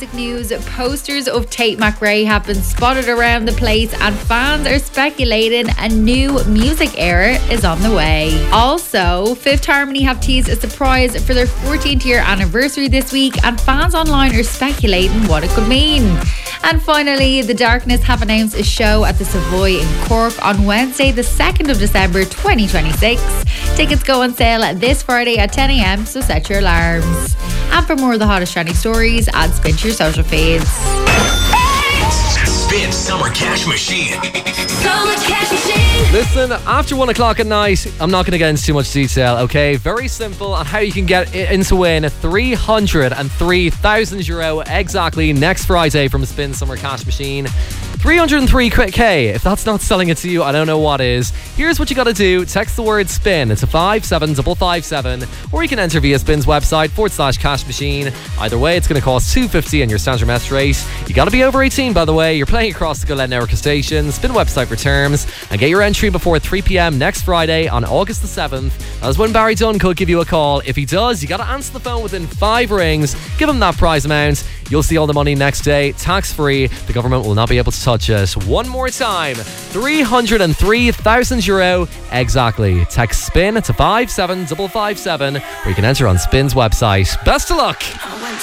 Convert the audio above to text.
music news. Posters of Tate McRae have been spotted around the place, and fans are speculating a new music era is on the way. Also, Fifth Harmony have teased a surprise for their 14th year anniversary this week, and fans online are speculating what it could mean. And finally, The Darkness have announced a show at the Savoy in Cork on Wednesday, the 2nd of December 2026. Tickets go on sale this Friday at 10 a.m, so set your alarms. And for more of the hottest trending stories, add Spin to your social feeds. Spin Summer Cash Machine. Summer Cash Machine. Listen, after 1 o'clock at night, I'm not going to get into too much detail, okay? Very simple on how you can get in to win €303,000 exactly next Friday from Spin Summer Cash Machine. 303k. If that's not selling it to you, I don't know what is. Here's what you got to do. Text the word SPIN to 57557, or you can enter via Spin's website /cash machine. Either way, it's going to cost $2.50 in your standard message rate. You got to be over 18, by the way. You're playing across the Glen Network station. Spin website for terms, and get your entry before 3 p.m. next Friday on August the 7th. That's when Barry Dunn could give you a call. If he does, you got to answer the phone within 5 rings. Give him that prize amount. You'll see all the money next day, tax-free. The government will not be able to touch it. One more time, €303,000 exactly. Text SPIN to 57557, or you can enter on Spin's website. Best of luck.